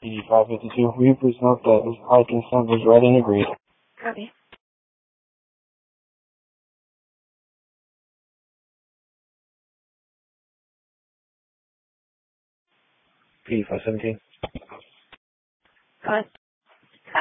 PD552, will you please note that this high consent was read and agreed? Copy. PD517. Go ahead.